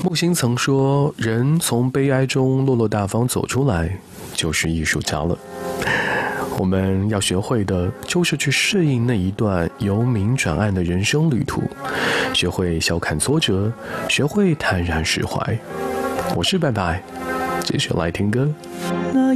木心曾说，人从悲哀中落落大方走出来，就是艺术家了。我们要学会的，就是去适应那一段由明转暗的人生旅途，学会笑看挫折，学会坦然释怀。我是拜拜，继续来听歌。